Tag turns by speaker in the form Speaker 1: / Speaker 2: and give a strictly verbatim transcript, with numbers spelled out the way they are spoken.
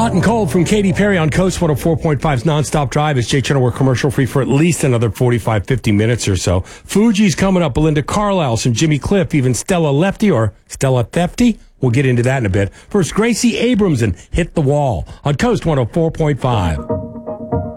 Speaker 1: Hot and Cold from Katy Perry on Coast one oh four point five's Nonstop Drive. It's Jay Channel. We're commercial free for at least another forty-five, fifty minutes or so. Fuji's coming up. Belinda Carlisle, some Jimmy Cliff, even Stella Lefty or Stella Thefty. We'll get into that in a bit. First, Gracie Abrams and Hit the Wall on Coast one oh four point five.